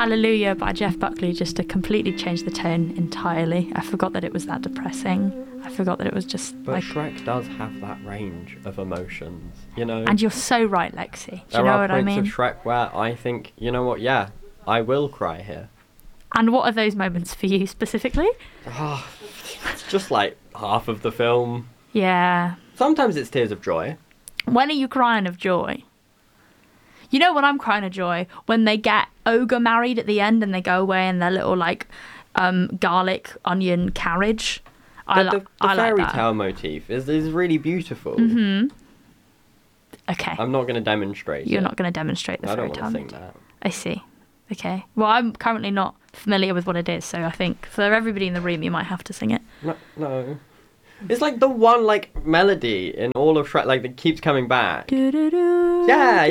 Hallelujah by Jeff Buckley just to completely change the tone entirely. I forgot that it was that depressing. I forgot that it was just But like... Shrek does have that range of emotions, you know? And you're so right, Lexi. Do you there know are what I points mean? of Shrek where I think, you know what, yeah, I will cry here. And what are those moments for you specifically? Oh, it's just like half of the film. Yeah. Sometimes it's tears of joy. When are you crying of joy? You know when I'm crying of joy? When they get Ogre married at the end and they go away in their little, like, garlic onion carriage. The I fairy like that. tale motif is really beautiful. Mm-hmm. Okay. I'm not going to demonstrate You're it. not going to demonstrate the I fairy don't tale want to sing motif. that. I see. Okay. Well, I'm currently not familiar with what it is, so I think for everybody in the room, you might have to sing it. No. It's like the one, like, melody in all of Shrek, like, that keeps coming back. Yeah.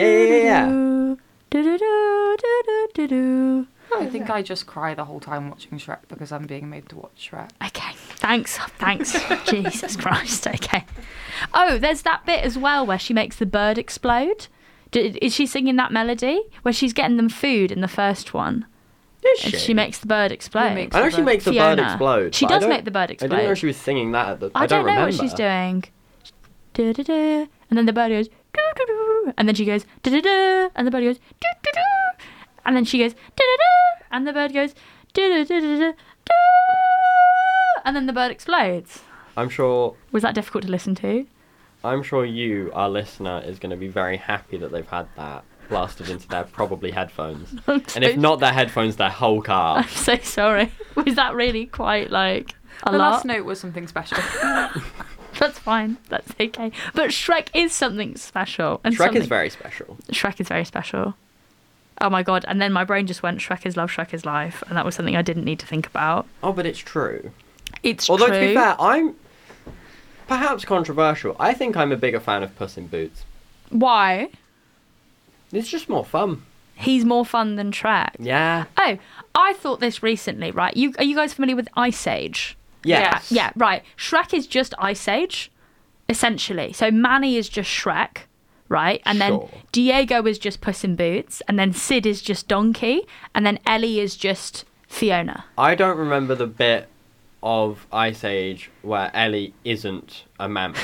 I think I just cry the whole time watching Shrek because I'm being made to watch Shrek. Okay. Thanks. Jesus Christ. Okay. Oh, there's that bit as well where she makes the bird explode. Is she singing that melody? Where she's getting them food in the first one. Is And she makes the bird explode. Who makes I know she makes the bird Fiona. explode. She but I does don't- make the bird I explode. didn't know she was singing that at the... I don't know remember. what she's doing. Da-da-da. And then the bird goes, doo-doo-doo. And then she goes, da-da-da. And the bird goes, doo-doo-doo. And then she goes, da-da-da. And the bird goes, da-da-da-da-da. And then the bird explodes. I'm sure Was that difficult to listen to? you, our listener, is going to be very happy that they've had that blasted into their probably headphones. And if not their headphones, their whole car. I'm so sorry. Was that really quite like a The lot? last note was something special. That's fine. That's okay. But Shrek is something special. And Shrek something... is very special. Shrek is very special. Oh my god. And then my brain just went, Shrek is love, Shrek is life. And that was something I didn't need to think about. Oh, but it's true. It's Although, true. to be fair, I'm perhaps controversial. I think I'm a bigger fan of Puss in Boots. Why? It's just more fun. He's more fun than Shrek. Yeah. Oh, I thought this recently, right? Are you guys familiar with Ice Age? Yes. Yeah, right. Shrek is just Ice Age, essentially. So Manny is just Shrek, right? And then Sure. Diego is just Puss in Boots, and then Sid is just Donkey, and then Ellie is just Fiona. I don't remember the bit of Ice Age where Ellie isn't a mammoth.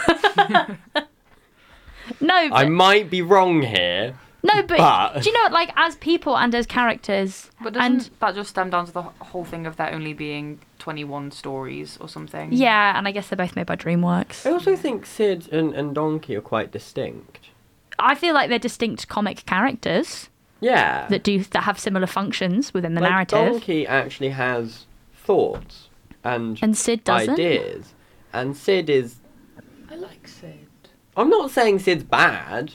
No, but, I might be wrong here. no, but, but- do you know what? Like, as people and as characters, But doesn't and that just stem down to the whole thing of there only being 21 stories or something? yeah, and I guess they're both made by DreamWorks. I also think Sid and Donkey are quite distinct. I feel like they're distinct comic characters Yeah. that have similar functions within the Like, narrative, Donkey actually has thoughts and and Sid doesn't. ideas. And Sid is... I like Sid. I'm not saying Sid's bad.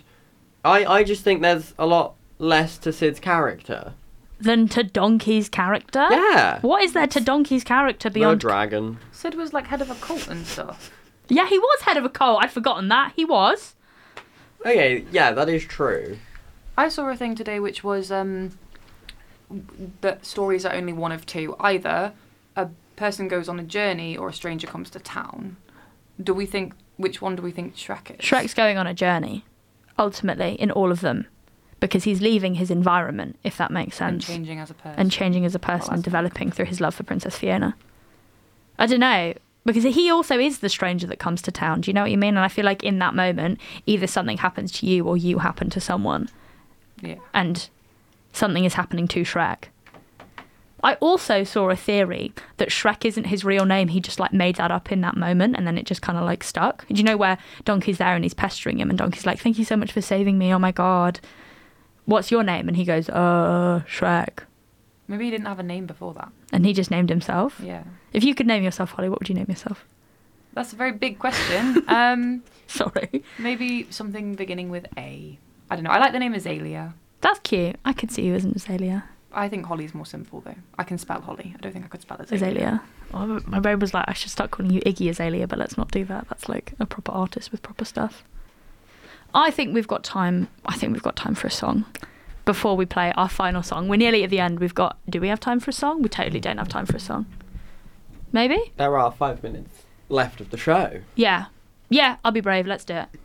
I just think there's a lot less to Sid's character. Than to Donkey's character? Yeah. What is there to Donkey's character No beyond... dragon. Sid was like head of a cult and stuff. Yeah, he was head of a cult. I'd forgotten that. He was. Okay, yeah, that is true. I saw a thing today which was that stories are only one of two. Either a person goes on a journey or a stranger comes to town. Which one do we think Shrek is? Shrek's going on a journey, ultimately, in all of them. Because he's leaving his environment, if that makes And sense. changing as a person. And changing as a person that's and developing through his love for Princess Fiona. I don't know. Because he also is the stranger that comes to town. Do you know what you mean? And I feel like in that moment, either something happens to you or you happen to someone. Yeah. And something is happening to Shrek. I also saw a theory that Shrek isn't his real name. He just like made that up in that moment and then it just kind of like stuck. Do you know where Donkey's there and he's pestering him and Donkey's like, thank you so much for saving me. Oh my God. What's your name? And he goes, Shrek. Maybe he didn't have a name before that. And he just named himself. Yeah. If you could name yourself, Holly, what would you name yourself? That's a very big question. Sorry. Maybe something beginning with A. I don't know. I like the name Azalea. That's cute. I could see you as an Azalea. I think Holly's more simple though. I can spell Holly. I don't think I could spell Azalea. Azalea. Oh, my brain was like, I should start calling you Iggy Azalea, but let's not do that. That's like a proper artist with proper stuff. I think we've got time. I think we've got time for a song before we play our final song. We're nearly at the end. Do we have time for a song? We totally don't have time for a song. Maybe? There are 5 minutes left of the show. Yeah. Yeah, I'll be brave. Let's do it.